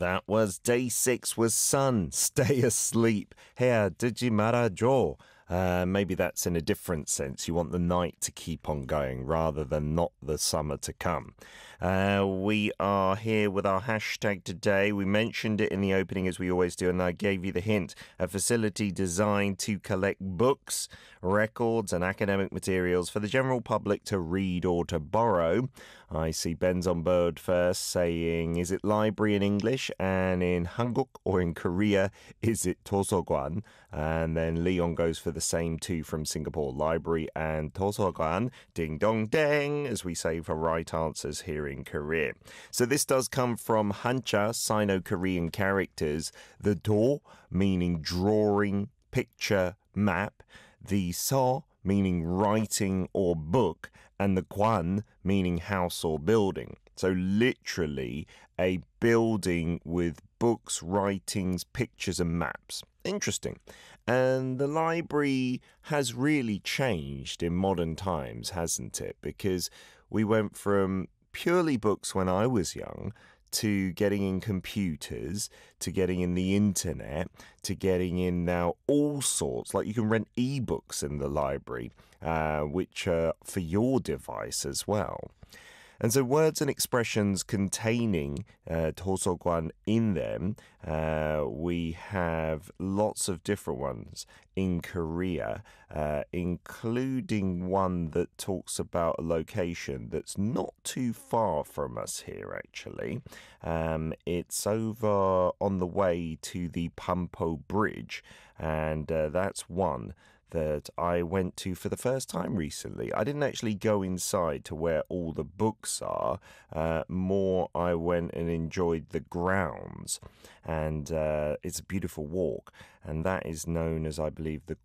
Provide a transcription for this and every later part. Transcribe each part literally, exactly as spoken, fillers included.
That was day six was sun. Stay asleep. Here, did you matter, Joe? Uh, maybe that's in a different sense. You want the night to keep on going rather than not the summer to come. Uh, we are here with our hashtag today. We mentioned it in the opening as we always do, and I gave you the hint. A facility designed to collect books, records and academic materials for the general public to read or to borrow. I see Ben's on board first saying, is it library in English? And in Hanguk or in Korea, is it 도서관? And then Leon goes for the same two from Singapore, library and 도서관. Ding dong dang, as we say for right answers here in Korea. So this does come from Hanja, Sino-Korean characters. The do, meaning drawing, picture, map. The so, meaning writing or book. And the 관, meaning house or building. So literally a building with books, writings, pictures and maps. Interesting. And the library has really changed in modern times, hasn't it? Because we went from purely books when I was young to getting in computers, to getting in the internet, to getting in now all sorts. Like you can rent ebooks in the library, uh, which are for your device as well. And so words and expressions containing uh, 도서관 in them, uh, we have lots of different ones in Korea, uh, including one that talks about a location that's not too far from us here, actually. Um, it's over on the way to the Pampo Bridge, and uh, that's one that I went to for the first time recently. I didn't actually go inside to where all the books are. Uh, more, I went and enjoyed the grounds. And uh, it's a beautiful walk. And that is known as, I believe, the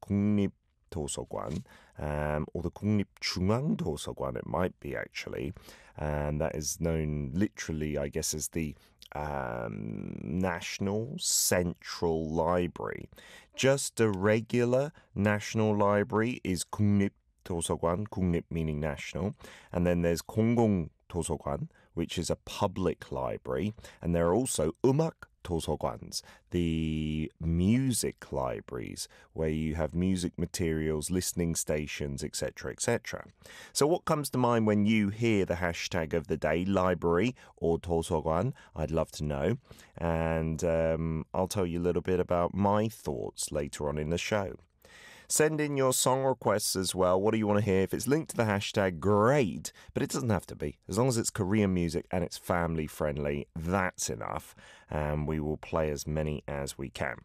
국립도서관, um, or the 국립중앙도서관, it might be actually. And that is known literally, I guess, as the Um, National Central Library. Just a regular national library is 국립도서관, 국립 meaning national, and then there's 공공도서관, which is a public library, and there are also 음악 도서관s, the music libraries, where you have music materials, listening stations, et cetera, et cetera. So what comes to mind when you hear the hashtag of the day, library or 도서관? I'd love to know. And um, I'll tell you a little bit about my thoughts later on in the show. Send in your song requests as well. What do you want to hear? If it's linked to the hashtag, great. But it doesn't have to be. As long as it's Korean music and it's family friendly, that's enough. And we will play as many as we can.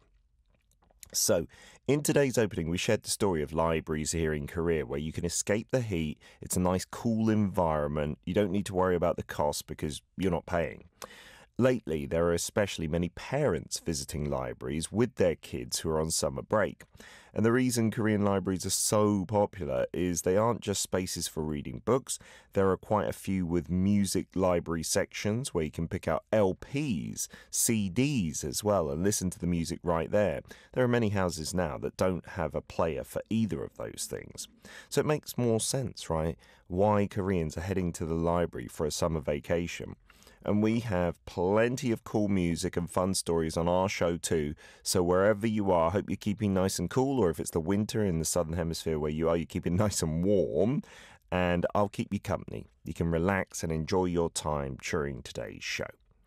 So, in today's opening, we shared the story of libraries here in Korea where you can escape the heat. It's a nice, cool environment. You don't need to worry about the cost because you're not paying. Lately, there are especially many parents visiting libraries with their kids who are on summer break. And the reason Korean libraries are so popular is they aren't just spaces for reading books. There are quite a few with music library sections where you can pick out L Ps, C Ds as well, and listen to the music right there. There are many houses now that don't have a player for either of those things. So it makes more sense, right? Why Koreans are heading to the library for a summer vacation. And we have plenty of cool music and fun stories on our show too. So wherever you are, I hope you're keeping nice and cool, or if it's the winter in the southern hemisphere where you are, you're keeping nice and warm. And I'll keep you company. You can relax and enjoy your time during today's show.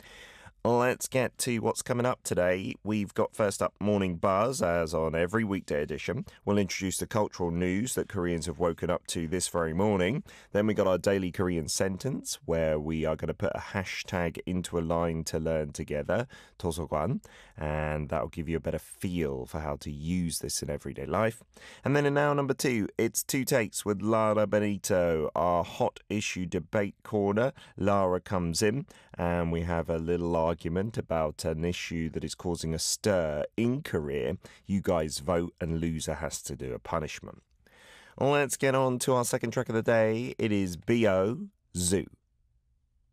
Let's get to what's coming up today. We've got first up Morning Buzz, as on every weekday edition. We'll introduce the cultural news that Koreans have woken up to this very morning. Then we got our daily Korean sentence, where we are going to put a hashtag into a line to learn together, 도서관, and that'll give you a better feel for how to use this in everyday life. And then in hour number two, it's Two Takes with Lara Benito, our hot issue debate corner. Lara comes in, and we have a little argument argument about an issue that is causing a stir in Korea. You guys vote and loser has to do a punishment. Let's get on to our second track of the day. It is B O Zoo.